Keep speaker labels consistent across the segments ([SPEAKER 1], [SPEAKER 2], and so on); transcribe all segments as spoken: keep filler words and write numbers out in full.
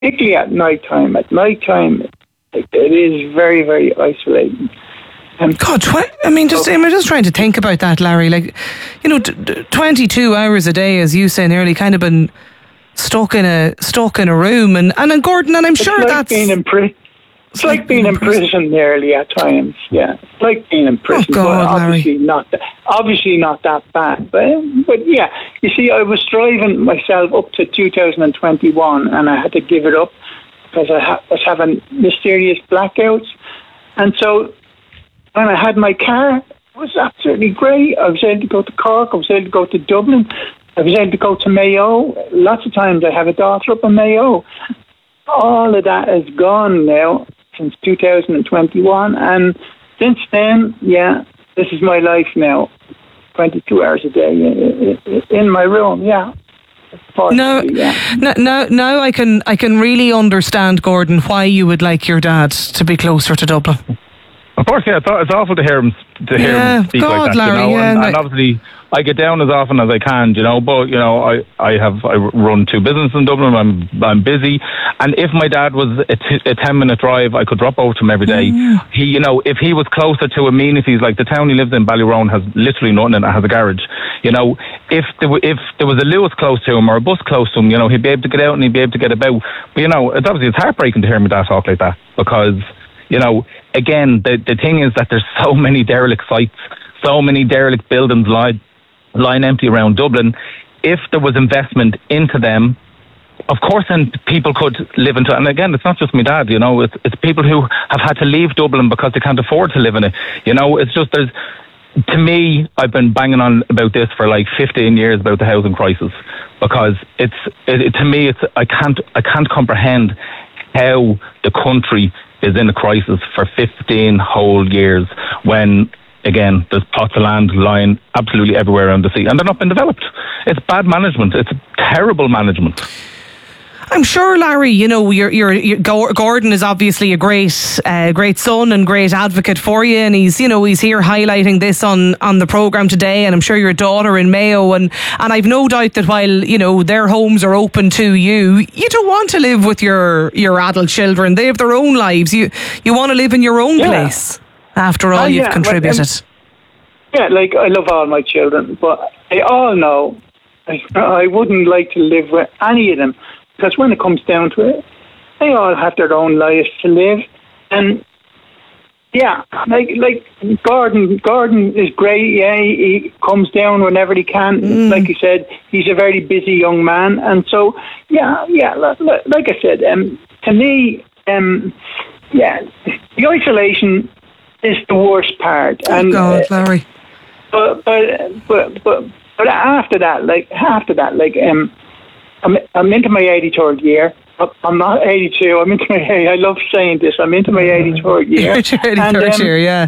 [SPEAKER 1] particularly at night time. At night time, it, it is very, very isolating. Um,
[SPEAKER 2] God, tw- I mean, just I'm just trying to think about that, Larry. Like, you know, t- t- twenty-two hours a day, as you say, nearly kind of been stuck in a stuck in a room, and and, and Gordon, and I'm
[SPEAKER 1] it's
[SPEAKER 2] sure
[SPEAKER 1] like
[SPEAKER 2] that's
[SPEAKER 1] being in prison. It's like, like being in prison. prison nearly at times. Yeah, it's like being in prison.
[SPEAKER 2] Oh God,
[SPEAKER 1] but obviously
[SPEAKER 2] Larry.
[SPEAKER 1] not. That, obviously not that bad. But but yeah, you see, I was driving myself up to two thousand twenty-one, and I had to give it up because I ha- was having mysterious blackouts, and so. When I had my car, it was absolutely great. I was able to go to Cork, I was able to go to Dublin, I was able to go to Mayo. Lots of times I have a daughter up in Mayo. All of that is gone now since two thousand twenty-one. And since then, yeah, this is my life now. twenty-two hours a day in my room, yeah.
[SPEAKER 2] No, yeah. no, no, now I can, I can really understand, Gordon, why you would like your dad to be closer to Dublin.
[SPEAKER 3] Of course, yeah, it's, it's awful to hear him to hear
[SPEAKER 2] yeah,
[SPEAKER 3] him speak
[SPEAKER 2] God,
[SPEAKER 3] like that,
[SPEAKER 2] Larry,
[SPEAKER 3] you know.
[SPEAKER 2] Yeah,
[SPEAKER 3] and, and obviously, I get down as often as I can, you know. But you know, I, I have I run two businesses in Dublin. I'm I'm busy, and if my dad was a, t- a ten minute drive, I could drop over to him every day.
[SPEAKER 2] Mm.
[SPEAKER 3] He, you know, if he was closer to amenities, like the town he lives in, Ballyrone, has literally nothing, and it has a garage. You know, if there w- if there was a Lewis close to him or a bus close to him, you know, he'd be able to get out and he'd be able to get about. But you know, it's obviously it's heartbreaking to hear my dad talk like that because. You know, again, the the thing is that there's so many derelict sites, so many derelict buildings lying, lying empty around Dublin. If there was investment into them, of course, then people could live into it. And again, it's not just my dad, you know, it's, it's people who have had to leave Dublin because they can't afford to live in it. You know, it's just there's, to me, I've been banging on about this for like fifteen years about the housing crisis because it's, it, it, to me, it's, I can't, I can't comprehend how the country is in a crisis for fifteen whole years when, again, there's plots of land lying absolutely everywhere around the sea and they're not been developed. It's bad management. It's terrible management.
[SPEAKER 2] I'm sure, Larry, you know, you're, you're, you're, Gordon is obviously a great, uh, great son and great advocate for you, and he's, you know, he's here highlighting this on, on the programme today, and I'm sure your daughter in Mayo, and, and I've no doubt that while, you know, their homes are open to you, you don't want to live with your, your adult children. They have their own lives. You, you want to live in your own yeah. place after all uh, you've yeah, contributed.
[SPEAKER 1] Like, um, yeah, like, I love all my children, but they all know I, I wouldn't like to live with any of them. Because when it comes down to it, they all have their own lives to live, and yeah, like like Gordon, Gordon is great. Yeah, he, he comes down whenever he can. Mm. Like you said, he's a very busy young man, and so yeah, yeah. Like, like I said, um, to me, um, yeah, the isolation is the worst part.
[SPEAKER 2] Oh
[SPEAKER 1] and,
[SPEAKER 2] God, Larry.
[SPEAKER 1] Uh, but but but but but after that, like after that, like um. I'm, I'm into my eighty-third year. I'm not eighty-two. I'm into my. I love saying this. I'm into my eighty-third year.
[SPEAKER 2] Into your eighty-third um, year, yeah.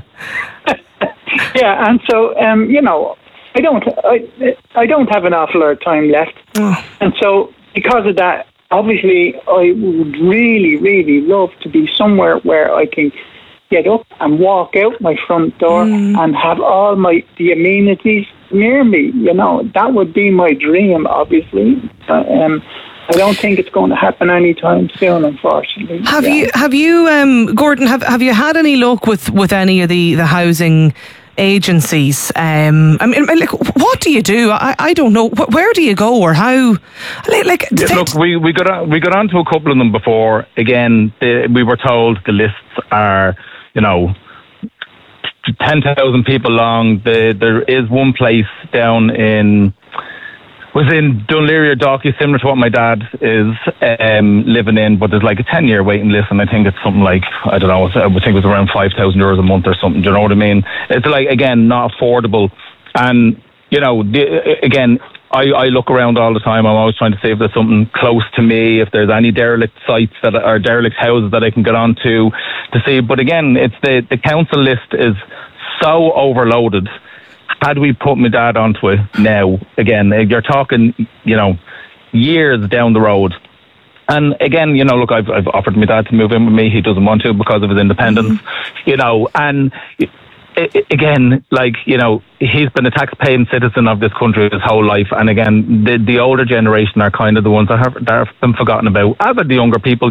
[SPEAKER 1] yeah, and so um, you know, I don't. I I don't have an awful lot of time left,
[SPEAKER 2] oh.
[SPEAKER 1] and so because of that, obviously, I would really, really love to be somewhere where I can get up and walk out my front door mm. and have all my the amenities near me. You know, that would be my dream, obviously. Uh, um, I don't think it's going to happen anytime soon, unfortunately.
[SPEAKER 2] Have
[SPEAKER 1] yeah.
[SPEAKER 2] you, have you, um, Gordon? Have have you had any luck with, with any of the, the housing agencies? Um, I mean, like, what do you do? I, I don't know. Where do you go, or how? Like, like
[SPEAKER 3] yeah, look, we we got on, we got on to a couple of them before. Again, the, we were told the lists are, you know, ten thousand people long. The, there is one place down in, was in Dunleary or Dalkey, similar to what my dad is um, living in, but there's like a ten year waiting list, and I think it's something like, I don't know, I would think it was around five thousand euros a month or something. Do you know what I mean? It's like, again, not affordable. And, you know, the, again, I, I look around all the time. I'm always trying to see if there's something close to me, if there's any derelict sites that are derelict houses that I can get onto to see. But again, it's the, the council list is so overloaded. Had we put my dad onto it now, again, you're talking, you know, years down the road. And again, you know, look, I've I've offered my dad to move in with me. He doesn't want to because of his independence, mm-hmm. you know, and again, like, you know, he's been a tax-paying citizen of this country his whole life, and again, the the older generation are kind of the ones that have, that have been forgotten about, as are the younger people.